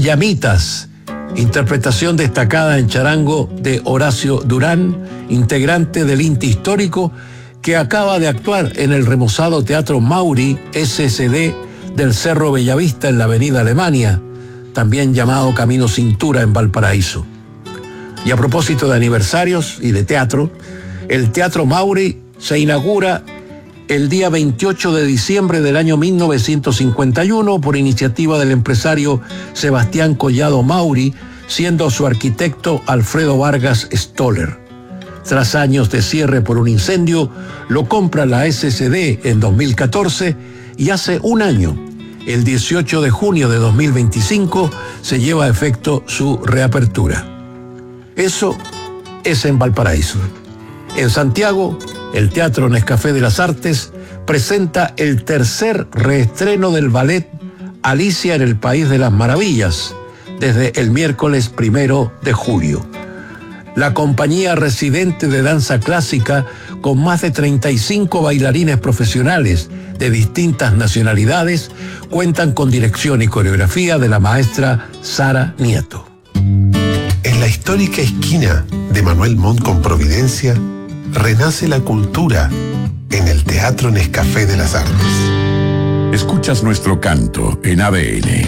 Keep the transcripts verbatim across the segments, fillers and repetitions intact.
Llamitas, interpretación destacada en charango de Horacio Durán, integrante del Inti Histórico, que acaba de actuar en el remozado Teatro Mauri S S D del Cerro Bellavista en la Avenida Alemania, también llamado Camino Cintura en Valparaíso. Y a propósito de aniversarios y de teatro, el Teatro Mauri se inaugura el día veintiocho de diciembre del año mil novecientos cincuenta y uno por iniciativa del empresario Sebastián Collado Mauri, siendo su arquitecto Alfredo Vargas Stoller. Tras años de cierre por un incendio, lo compra la S S D en dos mil catorce y hace un año, el dieciocho de junio de dos mil veinticinco, se lleva a efecto su reapertura. Eso es en Valparaíso. En Santiago, el Teatro Nescafé de las Artes presenta el tercer reestreno del ballet Alicia en el País de las Maravillas, desde el miércoles primero de julio. La compañía residente de danza clásica, con más de treinta y cinco bailarines profesionales de distintas nacionalidades, cuentan con dirección y coreografía de la maestra Sara Nieto. En la histórica esquina de Manuel Montt con Providencia, renace la cultura en el Teatro Nescafé de las Artes. Escuchas nuestro canto en A B N.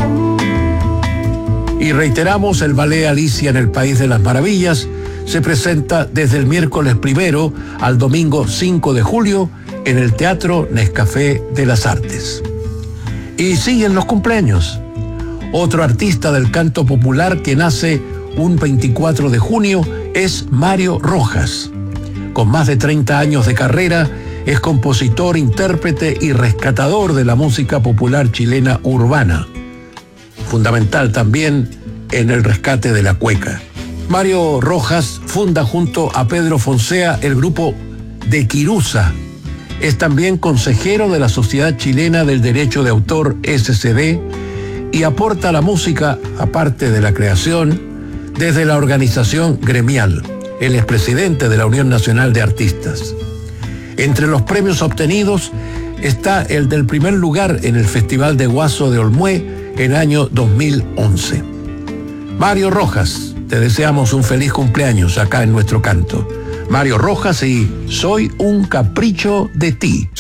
Y reiteramos, el ballet Alicia en el País de las Maravillas se presenta desde el miércoles primero al domingo cinco de julio en el Teatro Nescafé de las Artes. Y siguen los cumpleaños. Otro artista del canto popular que nace un veinticuatro de junio es Mario Rojas. Con más de treinta años de carrera, es compositor, intérprete y rescatador de la música popular chilena urbana. Fundamental también en el rescate de la cueca. Mario Rojas funda junto a Pedro Fonsea el grupo De Quirusa. Es también consejero de la Sociedad Chilena del Derecho de Autor S C D y aporta a la música, aparte de la creación, desde la organización gremial. Él es presidente de la Unión Nacional de Artistas. Entre los premios obtenidos está el del primer lugar en el Festival de Guaso de Olmué en año dos mil once. Mario Rojas, te deseamos un feliz cumpleaños acá en nuestro canto. Mario Rojas y Soy un capricho de ti.